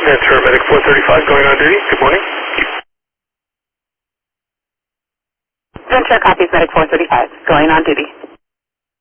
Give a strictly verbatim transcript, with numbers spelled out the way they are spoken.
Ventura Medic four thirty-five going on duty. Good morning. Ventura copies Medic four thirty-five, going on duty.